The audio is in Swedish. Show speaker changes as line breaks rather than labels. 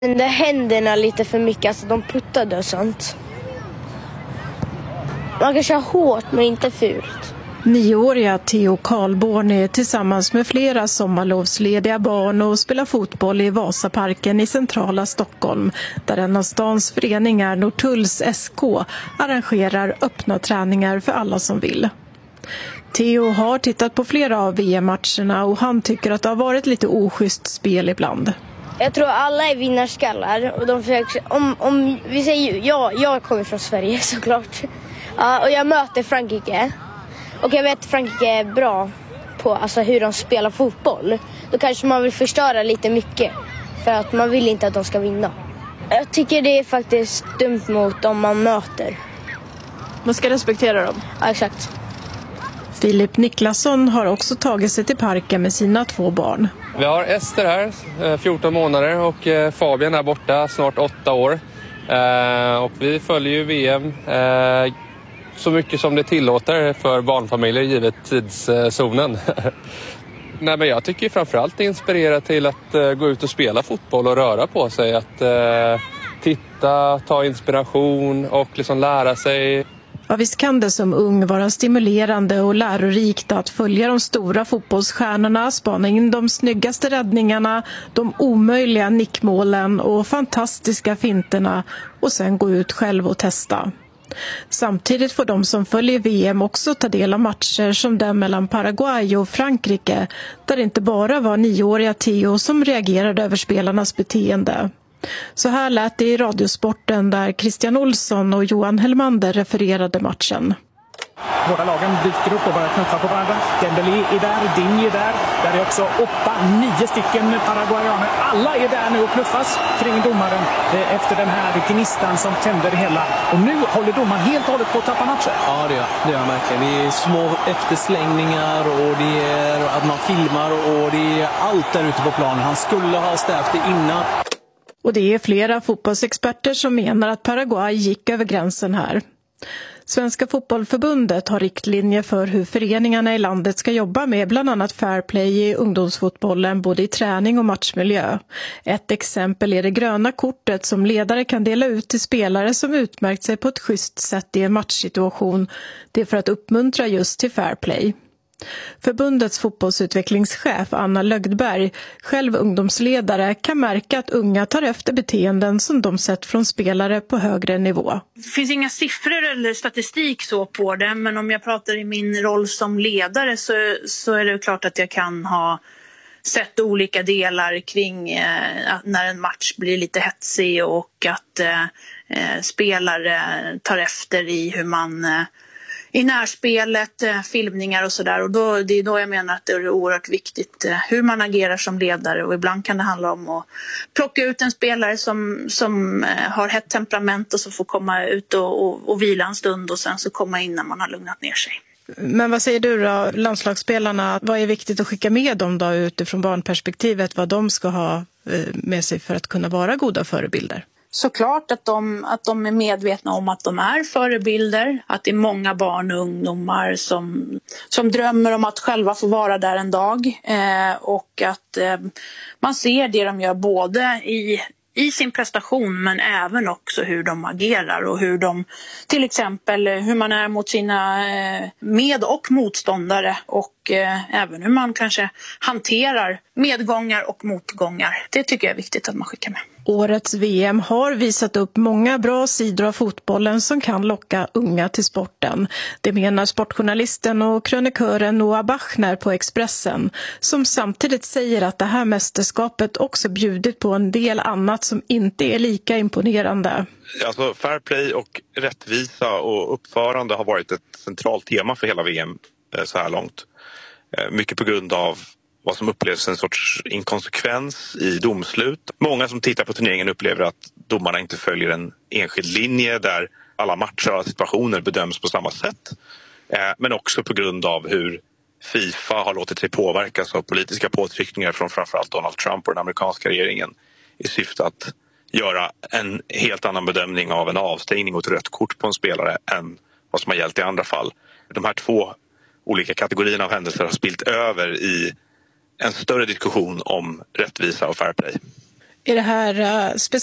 Det händerna lite för mycket, alltså de puttade och sånt. Man kan köra hårt men inte fult.
9-åriga Theo Karlborn är tillsammans med flera sommarlovslediga barn och spelar fotboll i Vasaparken i centrala Stockholm, där en av stans föreningar, Norrtulls SK, arrangerar öppna träningar för alla som vill. Theo har tittat på flera av VM-matcherna och han tycker att det har varit lite oschysst spel ibland.
Jag tror alla är vinnarskallar och de försöker, om vi säger jag kommer från Sverige såklart. Ja, och jag möter Frankrike. Och jag vet att Frankrike är bra på alltså, hur de spelar fotboll. Då kanske man vill förstöra lite mycket. För att man vill inte att de ska vinna. Jag tycker det är faktiskt dumt mot dem man möter.
Man ska respektera dem.
Ja, exakt.
Filip Niklasson har också tagit sig till parken med sina 2 barn.
Vi har Ester här, 14 månader, och Fabian är borta, snart 8 år. Och vi följer ju VM så mycket som det tillåter för barnfamiljer givet tidszonen. Nej, men jag tycker framförallt det inspirerar till att gå ut och spela fotboll och röra på sig. Att titta, ta inspiration och liksom lära sig.
Ja, visst kan det som ung vara stimulerande och lärorikt att följa de stora fotbollsstjärnorna, spana in de snyggaste räddningarna, de omöjliga nickmålen och fantastiska finterna och sen gå ut själv och testa. Samtidigt får de som följer VM också ta del av matcher som den mellan Paraguay och Frankrike, där det inte bara var 9-åriga Theo som reagerade över spelarnas beteende. Så här lät det i Radiosporten där Christian Olsson och Johan Hellmander refererade matchen.
Båda lagen dyker upp och börjar knuffa på varandra. Dembélé är där, Digne är där. Där är också 8-9 stycken paraguayaner. Alla är där nu och knuffas kring domaren efter den här gnistan som tänder hela. Och nu håller domaren helt och hållet på att tappa matcher.
Ja, det gör verkligen. Det är små efterslängningar och det är att man filmar och det är allt där ute på planen. Han skulle ha stävt det innan.
Och det är flera fotbollsexperter som menar att Paraguay gick över gränsen här. Svenska fotbollförbundet har riktlinjer för hur föreningarna i landet ska jobba med bland annat fair play i ungdomsfotbollen både i träning och matchmiljö. Ett exempel är det gröna kortet som ledare kan dela ut till spelare som utmärkt sig på ett schysst sätt i en matchsituation. Det är för att uppmuntra just till fair play. Förbundets fotbollsutvecklingschef Anna Lögdberg, själv ungdomsledare, kan märka att unga tar efter beteenden som de sett från spelare på högre nivå.
Det finns inga siffror eller statistik så på det, men om jag pratar i min roll som ledare så är det klart att jag kan ha sett olika delar kring när en match blir lite hetsig och att spelare tar efter i hur man i närspelet, filmningar och sådär. Och det är då jag menar att det är oerhört viktigt hur man agerar som ledare. Och ibland kan det handla om att plocka ut en spelare som har hett temperament och så får komma ut och vila en stund och sen så komma in när man har lugnat ner sig.
Men vad säger du då, landslagsspelarna? Vad är viktigt att skicka med dem då utifrån barnperspektivet? Vad de ska ha med sig för att kunna vara goda förebilder?
Såklart att de är medvetna om att de är förebilder. Att det är många barn och ungdomar som drömmer om att själva få vara där en dag. Och att man ser det de gör både i sin prestation men även också hur de agerar och hur de, till exempel hur man är mot sina med- och motståndare och även hur man kanske hanterar medgångar och motgångar. Det tycker jag är viktigt att man skickar med.
Årets VM har visat upp många bra sidor av fotbollen som kan locka unga till sporten. Det menar sportjournalisten och krönikören Noah Bachner på Expressen, som samtidigt säger att det här mästerskapet också bjudit på en del annat som inte är lika imponerande.
Alltså fair play och rättvisa och uppförande har varit ett centralt tema för hela VM så här långt. Mycket på grund av vad som upplevs en sorts inkonsekvens i domslut. Många som tittar på turneringen upplever att domarna inte följer en enskild linje där alla matcher och situationer bedöms på samma sätt. Men också på grund av hur FIFA har låtit sig påverkas av politiska påtryckningar från framförallt Donald Trump och den amerikanska regeringen i syfte att göra en helt annan bedömning av en avstängning och ett rött kort på en spelare än vad som har gällt i andra fall. De här två olika kategorierna av händelser har spilt över i en större diskussion om rättvisa och fair play.
Är det här